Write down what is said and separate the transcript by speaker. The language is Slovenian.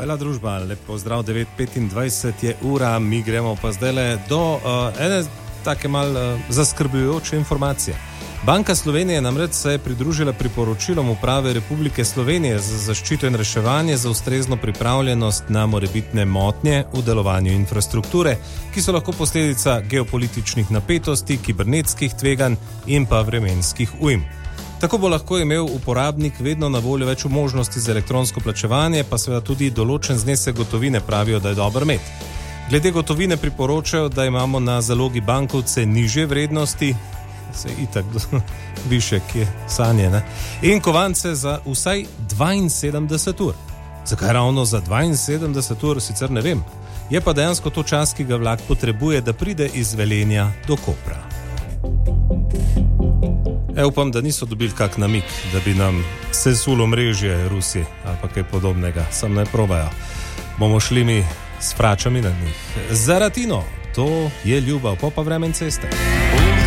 Speaker 1: Hvala družba, lepo zdrav, 9:25 je ura, mi gremo pa zdajle do ene take mal zaskrbljujoče informacije. Banka Slovenije namreč se je pridružila priporočilom Uprave Republike Slovenije za zaščito in reševanje za ustrezno pripravljenost na morebitne motnje v delovanju infrastrukture, ki so lahko posledica geopolitičnih napetosti, kibernetskih tveganj in pa vremenskih ujm. Tako bo lahko imel uporabnik vedno na voljo več možnosti za elektronsko plačevanje, pa seveda tudi določen znesek gotovine, pravijo, da je dober imeti. Glede gotovine priporočajo, da imamo na zalogi bankovce nižje vrednosti, se itak višek je sanje, ne? In kovance za vsaj 72 ur. Zakaj ravno za 72 ur, sicer ne vem. Je pa dejansko to čas, ki ga vlak potrebuje, da pride iz Velenja do Kopra. Upam, da niso dobili kak namik, da bi nam sesulo mrežje Rusi ali pa kaj podobnega. Sam ne probajo. Bomo šli mi s fračami na njih. Zaratino, to je ljubav, pa vremen ceste.